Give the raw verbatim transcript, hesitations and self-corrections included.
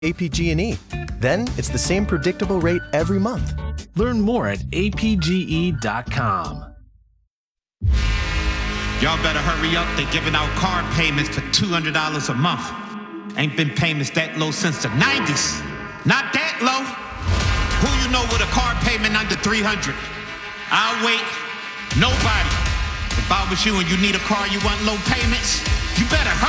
A P G and E. Then it's the same predictable rate every month. Learn more at A P G E dot com. Y'all better hurry up. They're giving out card payments for two hundred dollars a month. Ain't been payments that low since the nineties. Not that low. Who you know with a card payment under three hundred? I'll wait. Nobody. If I was you and you need a car, you want low payments, you better hurry.